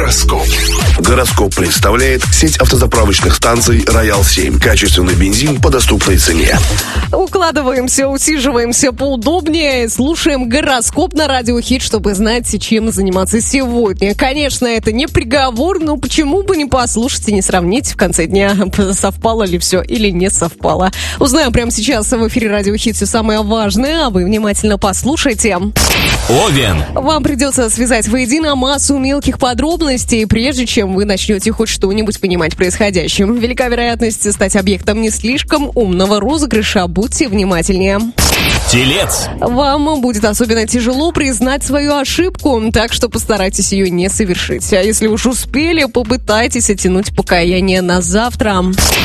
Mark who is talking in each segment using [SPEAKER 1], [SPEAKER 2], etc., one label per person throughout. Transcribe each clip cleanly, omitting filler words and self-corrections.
[SPEAKER 1] Гороскоп. Гороскоп представляет сеть автозаправочных станций «Роял-7». Качественный бензин по доступной цене.
[SPEAKER 2] Укладываемся, усиживаемся поудобнее, слушаем гороскоп на Радио Хит, чтобы знать, чем заниматься сегодня. Конечно, это не приговор, но почему бы не послушать и не сравнить в конце дня, совпало ли все или не совпало. Узнаем прямо сейчас в эфире Радио Хит все самое важное, а вы внимательно послушайте.
[SPEAKER 3] Овен.
[SPEAKER 2] Вам придется связать воедино массу мелких подробностей, прежде чем вы начнете хоть что-нибудь понимать в происходящем. Велика вероятность стать объектом не слишком умного розыгрыша. Будьте внимательнее.
[SPEAKER 3] Телец.
[SPEAKER 2] Вам будет особенно тяжело признать свою ошибку, так что постарайтесь ее не совершить. А если уж успели, попытайтесь оттянуть покаяние на завтра.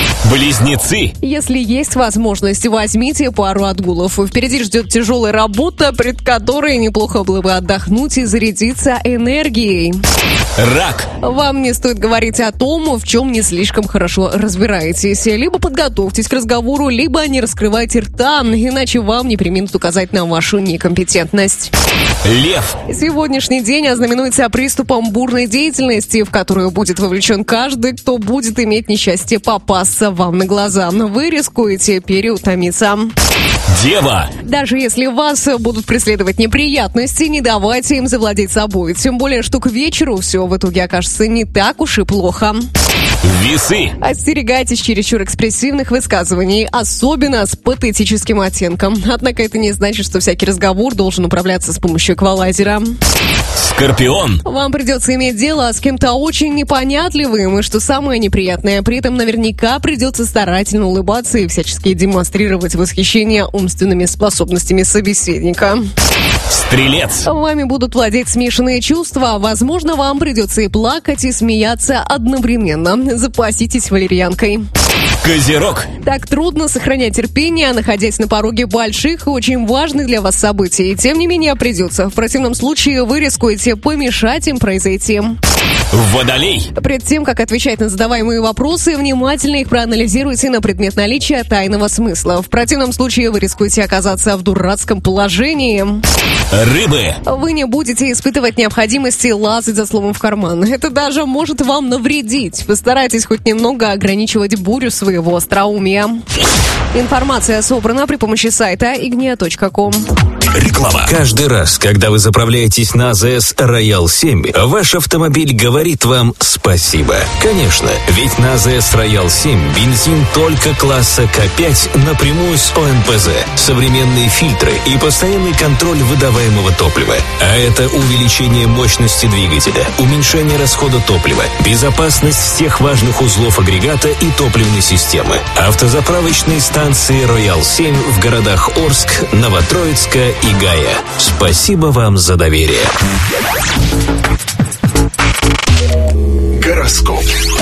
[SPEAKER 3] Близнецы.
[SPEAKER 2] Если есть возможность, возьмите пару отгулов. Впереди ждет тяжелая работа, перед которой неплохо было бы отдохнуть и зарядиться энергией.
[SPEAKER 3] Рак.
[SPEAKER 2] Вам не стоит говорить о том, в чем не слишком хорошо разбираетесь. Либо подготовьтесь к разговору, либо не раскрывайте рта, иначе вам не приминут указать на вашу некомпетентность.
[SPEAKER 3] Лев.
[SPEAKER 2] Сегодняшний день ознаменуется приступом бурной деятельности, в которую будет вовлечен каждый, кто будет иметь несчастье попасться вам на глаза. Вы рискуете переутомиться.
[SPEAKER 3] Дева.
[SPEAKER 2] Даже если вас будут преследовать неприятности, не давайте им завладеть собой. Тем более, что к вечеру все в итоге окажется не так уж и плохо.
[SPEAKER 3] Весы.
[SPEAKER 2] Остерегайтесь чересчур экспрессивных высказываний, особенно с патетическим оттенком. Однако это не значит, что всякий разговор должен управляться с помощью эквалайзера.
[SPEAKER 3] Скорпион.
[SPEAKER 2] Вам придется иметь дело с кем-то очень непонятливым, и что самое неприятное, при этом наверняка придется старательно улыбаться и всячески демонстрировать восхищение умственными способностями собеседника.
[SPEAKER 3] Стрелец.
[SPEAKER 2] Вами будут владеть смешанные чувства. Возможно, вам придется и плакать, и смеяться одновременно. Запаситесь валерьянкой.
[SPEAKER 3] Козерог.
[SPEAKER 2] Так трудно сохранять терпение, находясь на пороге больших и очень важных для вас событий. И тем не менее придется. В противном случае вы рискуете помешать им произойти.
[SPEAKER 3] Водолей.
[SPEAKER 2] Перед тем, как отвечать на задаваемые вопросы, внимательно их проанализируйте на предмет наличия тайного смысла. В противном случае вы рискуете оказаться в дурацком положении.
[SPEAKER 3] Рыбы.
[SPEAKER 2] Вы не будете испытывать необходимости лазать за словом в карман. Это даже может вам навредить. Постарайтесь хоть немного ограничивать бурю своего остроумия. Информация собрана при помощи сайта ignia.com.
[SPEAKER 3] Реклама.
[SPEAKER 4] Каждый раз, когда вы заправляетесь на АЗС «Роял-7», ваш автомобиль говорит вам спасибо. Конечно, ведь на АЗС «Роял-7» бензин только класса К5 напрямую с ОМПЗ, современные фильтры и постоянный контроль выдаваемого топлива. А это увеличение мощности двигателя, уменьшение расхода топлива, безопасность всех важных узлов агрегата и топливной системы. Автозаправочные станции «Роял-7» в городах Орск, Новотроицка и Гая. Спасибо вам за доверие.
[SPEAKER 1] Гороскоп.